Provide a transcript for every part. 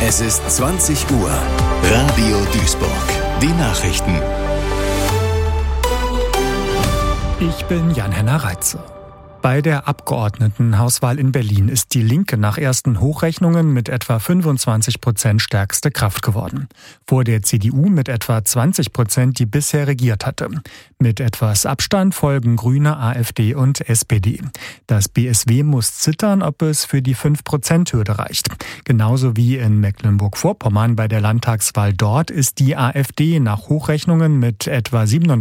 Es ist 20 Uhr. Radio Duisburg. Die Nachrichten. Ich bin Jan-Henner Reitze. Bei der Abgeordnetenhauswahl in Berlin ist die Linke nach ersten Hochrechnungen mit etwa 25% stärkste Kraft geworden. Vor der CDU mit etwa 20%, die bisher regiert hatte. Mit etwas Abstand folgen Grüne, AfD und SPD. Das BSW muss zittern, ob es für die 5%-Hürde reicht. Genauso wie in Mecklenburg-Vorpommern bei der Landtagswahl dort ist die AfD nach Hochrechnungen mit etwa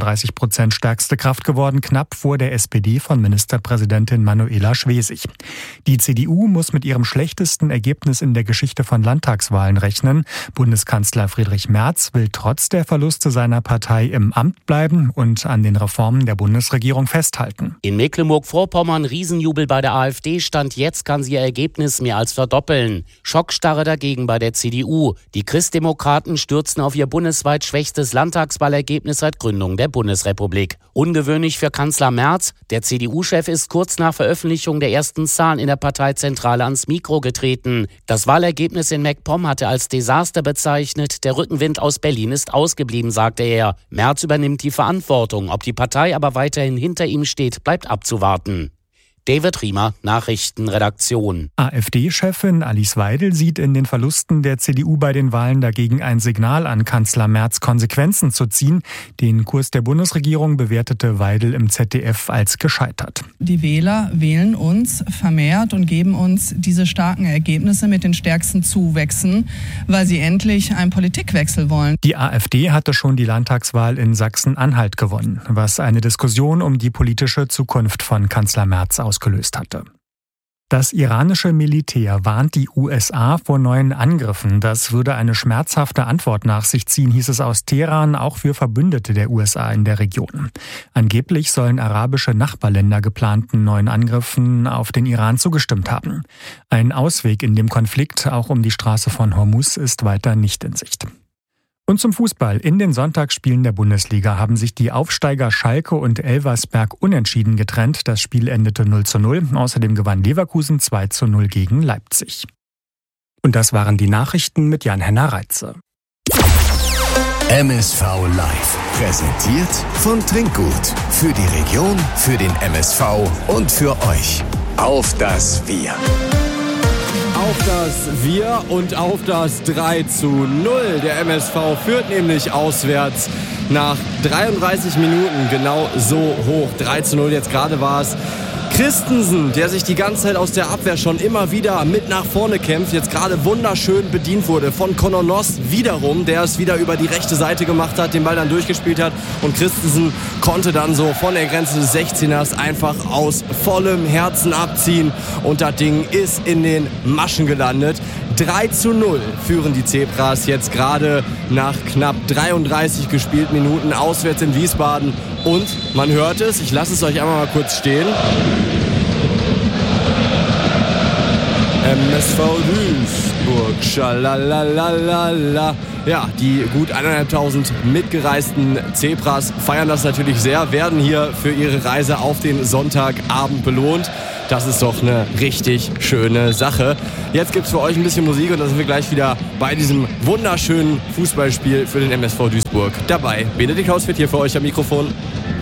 37% stärkste Kraft geworden, knapp vor der SPD von Ministerpräsidentin Manuela Schwesig. Die CDU muss mit ihrem schlechtesten Ergebnis in der Geschichte von Landtagswahlen rechnen. Bundeskanzler Friedrich Merz will trotz der Verluste seiner Partei im Amt bleiben und an den Reformen der Bundesregierung festhalten. In Mecklenburg-Vorpommern Riesenjubel bei der AfD. Stand jetzt kann sie ihr Ergebnis mehr als verdoppeln. Schockstarre dagegen bei der CDU. Die Christdemokraten stürzen auf ihr bundesweit schwächstes Landtagswahlergebnis seit Gründung der Bundesrepublik. Ungewöhnlich für Kanzler Merz. Der CDU-Chef ist kurz nach Veröffentlichung der ersten Zahlen in der Parteizentrale ans Mikro getreten. Das Wahlergebnis in MacPom hatte als Desaster bezeichnet. Der Rückenwind aus Berlin ist ausgeblieben, sagte er. Merz übernimmt die Verantwortung. Ob die Partei aber weiterhin hinter ihm steht, bleibt abzuwarten. David Riemer, Nachrichtenredaktion. AfD-Chefin Alice Weidel sieht in den Verlusten der CDU bei den Wahlen dagegen ein Signal an Kanzler Merz, Konsequenzen zu ziehen. Den Kurs der Bundesregierung bewertete Weidel im ZDF als gescheitert. Die Wähler wählen uns vermehrt und geben uns diese starken Ergebnisse mit den stärksten Zuwächsen, weil sie endlich einen Politikwechsel wollen. Die AfD hatte schon die Landtagswahl in Sachsen-Anhalt gewonnen, was eine Diskussion um die politische Zukunft von Kanzler Merz ausgelöst hatte. Das iranische Militär warnt die USA vor neuen Angriffen. Das würde eine schmerzhafte Antwort nach sich ziehen, hieß es aus Teheran, auch für Verbündete der USA in der Region. Angeblich sollen arabische Nachbarländer geplanten neuen Angriffen auf den Iran zugestimmt haben. Ein Ausweg in dem Konflikt, auch um die Straße von Hormuz, ist weiter nicht in Sicht. Und zum Fußball. In den Sonntagsspielen der Bundesliga haben sich die Aufsteiger Schalke und Elversberg unentschieden getrennt. Das Spiel endete 0:0. Außerdem gewann Leverkusen 2:0 gegen Leipzig. Und das waren die Nachrichten mit Jan-Henner Reitze. MSV Live. Präsentiert von Trinkgut. Für die Region, für den MSV und für euch. Auf das Wir. Auf das Wir und auf das 3:0. Der MSV führt nämlich auswärts nach 33 Minuten genau so hoch. 3:0, jetzt gerade war es Christensen, der sich die ganze Zeit aus der Abwehr schon immer wieder mit nach vorne kämpft, jetzt gerade wunderschön bedient wurde von Conor Noss wiederum, der es wieder über die rechte Seite gemacht hat, den Ball dann durchgespielt hat und Christensen konnte dann so von der Grenze des 16ers einfach aus vollem Herzen abziehen und das Ding ist in den Maschen gelandet. 3:0 führen die Zebras jetzt gerade nach knapp 33 gespielten Minuten auswärts in Wiesbaden. Und man hört es, ich lasse es euch einmal mal kurz stehen. MSV Duisburg, schalalalala. Ja, die gut 1.500 mitgereisten Zebras feiern das natürlich sehr, werden hier für ihre Reise auf den Sonntagabend belohnt. Das ist doch eine richtig schöne Sache. Jetzt gibt's für euch ein bisschen Musik und dann sind wir gleich wieder bei diesem wunderschönen Fußballspiel für den MSV Duisburg dabei. Benedikt Hausfeld hier für euch am Mikrofon.